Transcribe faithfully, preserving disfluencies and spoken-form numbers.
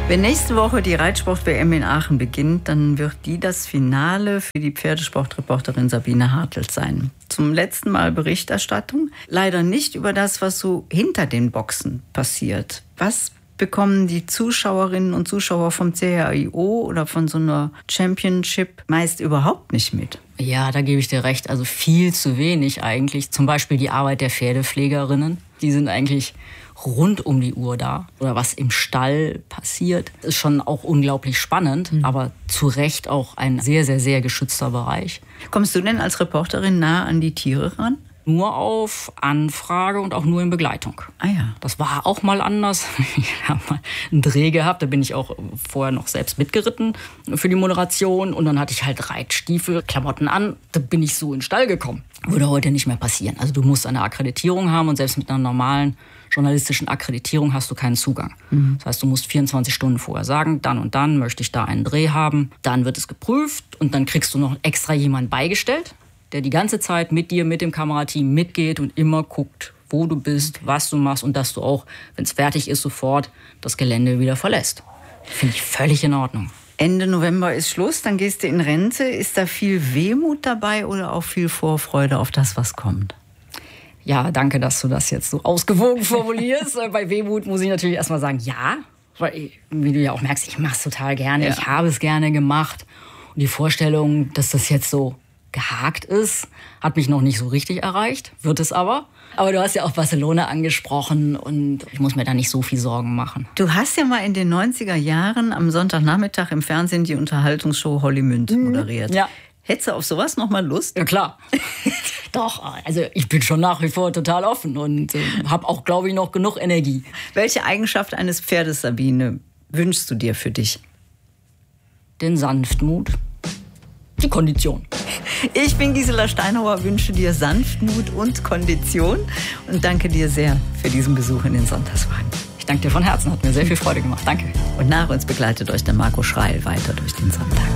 Wenn nächste Woche die Reitsport-W M in Aachen beginnt, dann wird die das Finale für die Pferdesportreporterin Sabine Hartl sein. Zum letzten Mal Berichterstattung. Leider nicht über das, was so hinter den Boxen passiert. Was bekommen die Zuschauerinnen und Zuschauer vom C H I O oder von so einer Championship meist überhaupt nicht mit? Ja, da gebe ich dir recht. Also viel zu wenig eigentlich. Zum Beispiel die Arbeit der Pferdepflegerinnen. Die sind eigentlich rund um die Uhr da. Oder was im Stall passiert, ist schon auch unglaublich spannend. Mhm. Aber zu Recht auch ein sehr, sehr, sehr geschützter Bereich. Kommst du denn als Reporterin nah an die Tiere ran? Nur auf Anfrage und auch nur in Begleitung. Ah ja. Das war auch mal anders. Ich habe mal einen Dreh gehabt, da bin ich auch vorher noch selbst mitgeritten für die Moderation. Und dann hatte ich halt Reitstiefel, Klamotten an. Da bin ich so in den Stall gekommen. Würde heute nicht mehr passieren. Also du musst eine Akkreditierung haben und selbst mit einer normalen journalistischen Akkreditierung hast du keinen Zugang. Mhm. Das heißt, du musst vierundzwanzig Stunden vorher sagen, dann und dann möchte ich da einen Dreh haben. Dann wird es geprüft und dann kriegst du noch extra jemanden beigestellt, der die ganze Zeit mit dir, mit dem Kamerateam mitgeht und immer guckt, wo du bist, was du machst und dass du auch, wenn es fertig ist, sofort das Gelände wieder verlässt. Finde ich völlig in Ordnung. Ende November ist Schluss, dann gehst du in Rente. Ist da viel Wehmut dabei oder auch viel Vorfreude auf das, was kommt? Ja, danke, dass du das jetzt so ausgewogen formulierst. Bei Wehmut muss ich natürlich erstmal sagen, ja. Weil, wie du ja auch merkst, ich mache es total gerne. Ja. Ich habe es gerne gemacht. Und die Vorstellung, dass das jetzt so gehakt ist, hat mich noch nicht so richtig erreicht, wird es aber. Aber du hast ja auch Barcelona angesprochen und ich muss mir da nicht so viel Sorgen machen. Du hast ja mal in den neunziger Jahren am Sonntagnachmittag im Fernsehen die Unterhaltungsshow Holly Münd moderiert. Ja. Hättest du auf sowas noch mal Lust? Ja, klar. Doch, also ich bin schon nach wie vor total offen und äh, habe auch, glaube ich, noch genug Energie. Welche Eigenschaft eines Pferdes, Sabine, wünschst du dir für dich? Den Sanftmut, die Kondition. Ich bin Gisela Steinhauer, wünsche dir Sanftmut und Kondition und danke dir sehr für diesen Besuch in den Sonntagswagen. Ich danke dir von Herzen, hat mir sehr viel Freude gemacht. Danke. Und nach uns begleitet euch der Marco Schreil weiter durch den Sonntag.